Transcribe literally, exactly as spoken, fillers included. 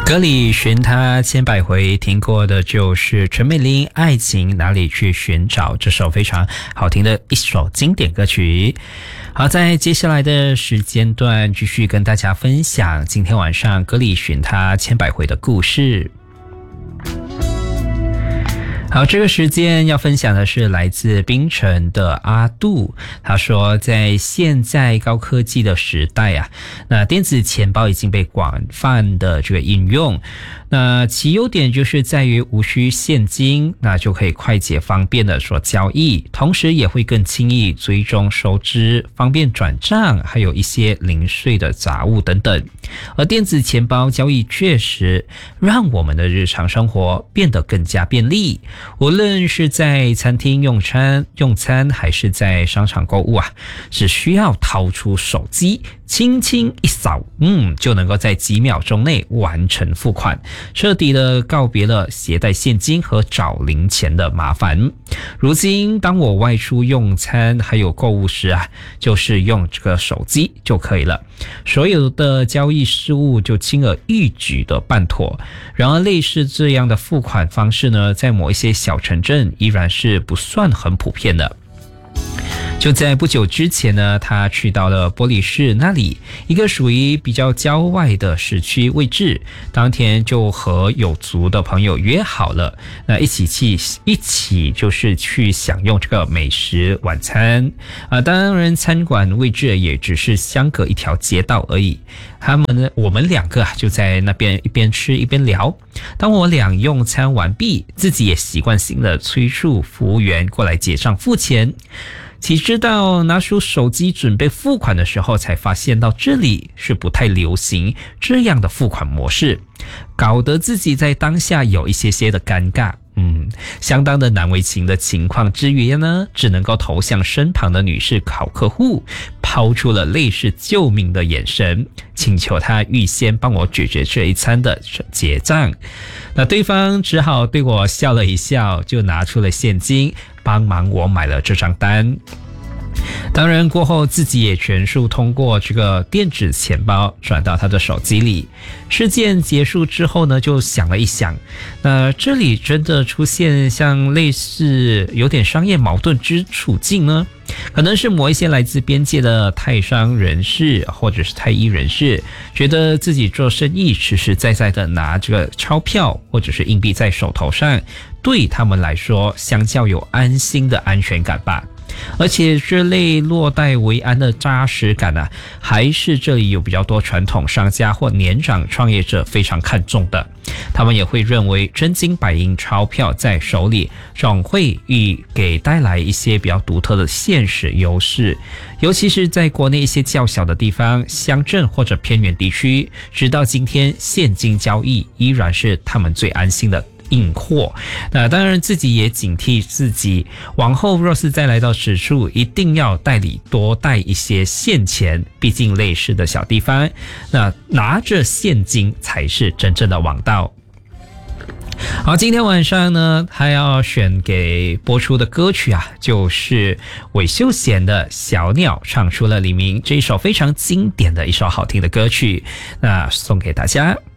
歌里寻他千百回，听过的就是陈美玲《爱情哪里去寻找》这首非常好听的一首经典歌曲。好，在接下来的时间段继续跟大家分享今天晚上歌里寻他千百回的故事。好，这个时间要分享的是来自槟城的阿杜。他说，在现在高科技的时代啊，那电子钱包已经被广泛的这个应用。那其优点就是在于无需现金，那就可以快捷方便的做交易，同时也会更轻易追踪收支，方便转账，还有一些零碎的杂物等等。而电子钱包交易确实让我们的日常生活变得更加便利。无论是在餐厅用餐用餐还是在商场购物啊，只需要掏出手机轻轻一扫，嗯，就能够在几秒钟内完成付款，彻底的告别了携带现金和找零钱的麻烦。如今当我外出用餐还有购物时啊，就是用这个手机就可以了，所有的交易事务就轻而易举的办妥。然而类似这样的付款方式呢，在某一些小城镇依然是不算很普遍的。就在不久之前呢，他去到了玻璃市那里，一个属于比较郊外的市区位置。当天就和有族的朋友约好了，那一起去一起就是去享用这个美食晚餐啊。当然，餐馆位置也只是相隔一条街道而已。他们呢，我们两个就在那边一边吃一边聊。当我俩用餐完毕，自己也习惯性的催促服务员过来结账付钱。岂知道拿出手机准备付款的时候，才发现到这里是不太流行这样的付款模式，搞得自己在当下有一些些的尴尬，嗯，相当的难为情的情况之余呢，只能够投向身旁的女士好客户，抛出了类似救命的眼神，请求他预先帮我解决这一餐的结账。那对方只好对我笑了一笑，就拿出了现金帮忙我买了这张单。当然过后自己也全数通过这个电子钱包转到他的手机里。事件结束之后呢，就想了一想，那这里真的出现像类似有点商业矛盾之处境呢？可能是某一些来自边界的泰商人士或者是泰裔人士，觉得自己做生意实实在在的拿这个钞票或者是硬币在手头上，对他们来说相较有安心的安全感吧。而且这类落袋为安的扎实感啊，还是这里有比较多传统商家或年长创业者非常看重的。他们也会认为真金白银钞票在手里总会与给带来一些比较独特的现实优势，尤其是在国内一些较小的地方、乡镇或者偏远地区，直到今天现金交易依然是他们最安心的应货。那当然自己也警惕自己，往后若是再来到此处，一定要带里多带一些现钱，毕竟类似的小地方，那拿着现金才是真正的王道。好，今天晚上呢，还要选给播出的歌曲啊，就是韦秀贤的《小鸟》，唱出了黎明这一首非常经典的一首好听的歌曲，那送给大家。